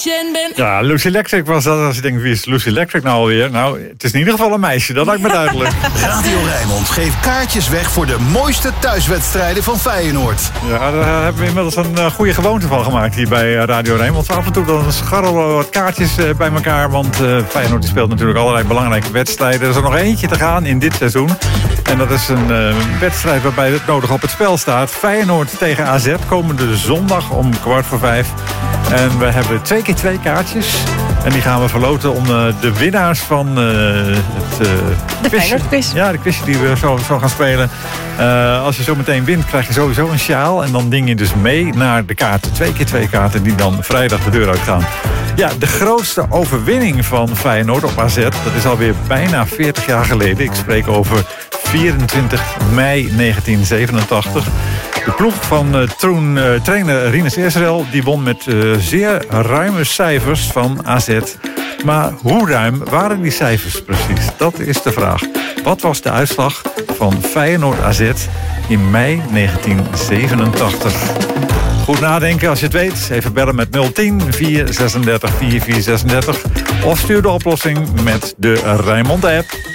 Chen ben. Ja, Lucy Electric was dat. Als je denkt, wie is Lucy Electric nou alweer? Nou, het is in ieder geval een meisje, dat lijkt me duidelijk. Radio Rijnmond geeft kaartjes weg voor de mooiste thuiswedstrijden van Feyenoord. Ja, daar hebben we inmiddels een goede gewoonte van gemaakt hier bij Radio Rijnmond. Af en toe dan scharrelen we wat kaartjes bij elkaar. Want Feyenoord die speelt natuurlijk allerlei belangrijke wedstrijden. Er is er nog eentje te gaan in dit seizoen. En dat is een wedstrijd waarbij het nodig op het spel staat. Feyenoord tegen AZ komende zondag om 4:15. En we hebben 2 keer 2 kaartjes. En die gaan we verloten om de winnaars van de Feyenoord-quiz. Ja, de quiz die we zo gaan spelen. Als je zo meteen wint, krijg je sowieso een sjaal. En dan ding je dus mee naar de kaarten. 2 keer 2 kaarten die dan vrijdag de deur uitgaan. Ja, de grootste overwinning van Feyenoord op AZ, dat is alweer bijna 40 jaar geleden. Ik spreek over 24 mei 1987. De ploeg van trainer Rinus Israël die won met zeer ruime cijfers van AZ. Maar hoe ruim waren die cijfers precies? Dat is de vraag. Wat was de uitslag van Feyenoord AZ in mei 1987? Goed nadenken als je het weet. Even bellen met 010 436 4436. Of stuur de oplossing met de Rijnmond app.